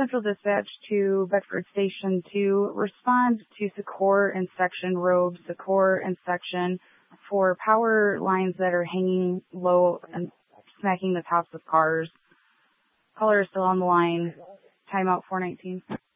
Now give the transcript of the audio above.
Central Dispatch to Bedford Station to respond to Secor inspection, Robe Secor inspection for power lines that are hanging low and smacking the tops of cars. Caller is still on the line. Timeout 419.